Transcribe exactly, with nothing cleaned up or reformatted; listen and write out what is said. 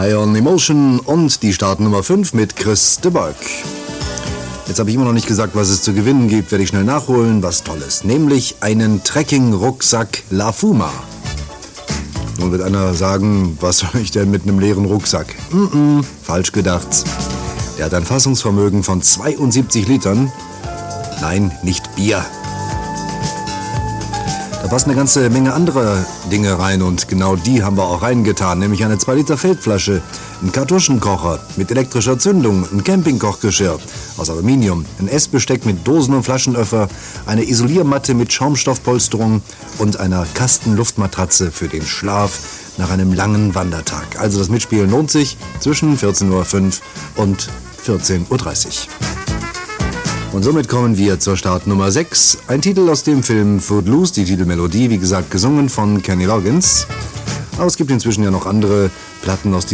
High on Emotion und die Startnummer fünf mit Chris de Burgh. Jetzt habe ich immer noch nicht gesagt, was es zu gewinnen gibt, werde ich schnell nachholen, was Tolles, nämlich einen Trekking-Rucksack La Fuma. Nun wird einer sagen, was soll ich denn mit einem leeren Rucksack? Mm-mm, falsch gedacht. Der hat ein Fassungsvermögen von zweiundsiebzig Litern. Nein, nicht Bier. Da passen eine ganze Menge anderer Dinge rein und genau die haben wir auch reingetan, nämlich eine zwei Liter Feldflasche, ein Kartuschenkocher mit elektrischer Zündung, ein Campingkochgeschirr aus Aluminium, ein Essbesteck mit Dosen- und Flaschenöffner, eine Isoliermatte mit Schaumstoffpolsterung und einer Kastenluftmatratze für den Schlaf nach einem langen Wandertag. Also das Mitspielen lohnt sich zwischen vierzehn Uhr fünf und vierzehn Uhr dreißig. Und somit kommen wir zur Startnummer sechs, ein Titel aus dem Film Footloose, die Titelmelodie, wie gesagt, gesungen von Kenny Loggins. Aber es gibt inzwischen ja noch andere Platten aus